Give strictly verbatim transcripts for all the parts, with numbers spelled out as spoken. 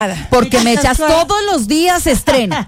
Porque Mechas todos los días estrena.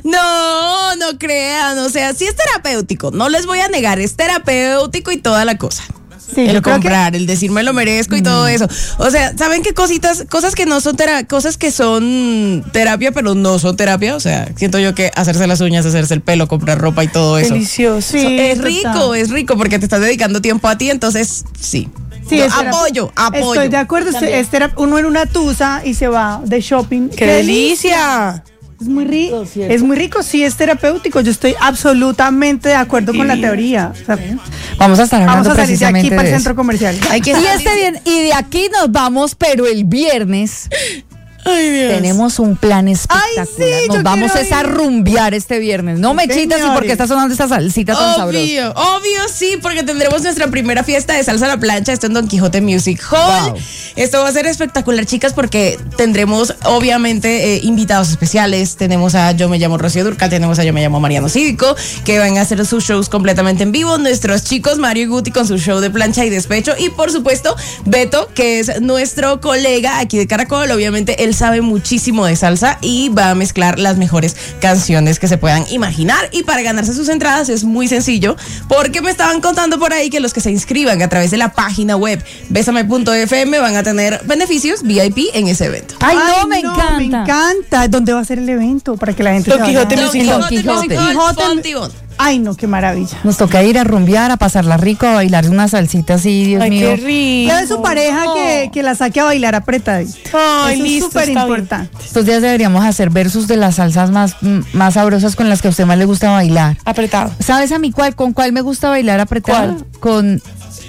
No, no crean, o sea, sí es terapéutico, no les voy a negar, es terapéutico y toda la cosa. Sí, el yo creo comprar, que... el decir me lo merezco y mm. todo eso. O sea, ¿saben qué cositas? Cosas que no son terapia, cosas que son terapia, pero no son terapia. O sea, siento yo que hacerse las uñas, hacerse el pelo, comprar ropa y todo eso. Delicioso. Sí, es rico, es rico porque te estás dedicando tiempo a ti, entonces sí. Sí, yo, es apoyo, apoyo. Estoy de acuerdo, es terapia, uno en una tusa y se va de shopping. ¡Qué, ¡Qué delicia! Es muy rico, es muy rico, sí es terapéutico. Yo estoy absolutamente de acuerdo sí. con la teoría. O sea, vamos a estar hablando vamos a salir de aquí para el eso. centro comercial. Hay que y este bien, y de aquí nos vamos, pero el viernes. Ay, Dios. Tenemos un plan espectacular. Ay, sí, Nos vamos a, a rumbear este viernes. No me chitas, y porque está sonando esta salsita tan sabrosa. Obvio, obvio sí, porque tendremos nuestra primera fiesta de salsa a la plancha. Esto en Don Quijote Music Hall. Wow. Esto va a ser espectacular, chicas, porque tendremos obviamente eh, invitados especiales. Tenemos a Yo Me Llamo Rocío Durcal, tenemos a Yo Me Llamo Mariano Cívico, que van a hacer sus shows completamente en vivo. Nuestros chicos Mario y Guti con su show de plancha y despecho. Y por supuesto, Beto, que es nuestro colega aquí de Caracol. Obviamente, él sabe muchísimo de salsa y va a mezclar las mejores canciones que se puedan imaginar. Y para ganarse sus entradas es muy sencillo, porque me estaban contando por ahí que los que se inscriban a través de la página web besame punto f m van a tener beneficios V I P en ese evento. Ay, no, Ay, me no, encanta. Me encanta. ¿Dónde va a ser el evento? Para que la gente Don Quijote Music Hall. Quijote Quijote. Ay, no, qué maravilla. Nos toca ir a rumbear, a pasarla rico, a bailar una salsita así, Dios Ay, mío. Qué rico. De su pareja que, que la saque a bailar apretadita. Ay, eso listo, es súper importante. Estos días deberíamos hacer versus de las salsas más, más sabrosas con las que a usted más le gusta bailar. Apretado. ¿Sabes a mí cuál, con cuál me gusta bailar apretado? ¿Cuál? Con,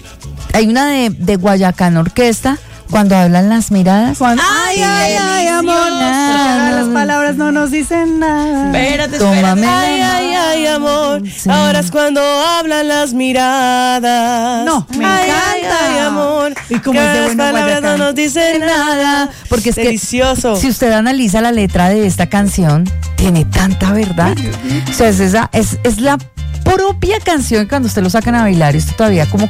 hay una de, de Guayacán Orquesta. Cuando hablan las miradas. Cuando, ay, ay, ay, amor. Nah, las palabras no nos dicen nada. Espérate, Tómame. Ay, ay, ay, amor. Sí. Ahora es cuando hablan las miradas. No, me ay, encanta. Ay, ay, amor. Y como que es de las bueno palabras Guayacán. no nos dicen nada. Porque es delicioso. Que, si usted analiza la letra de esta canción, tiene tanta verdad. O sea, es, esa, es, es la propia canción que cuando usted lo sacan a bailar, esto todavía como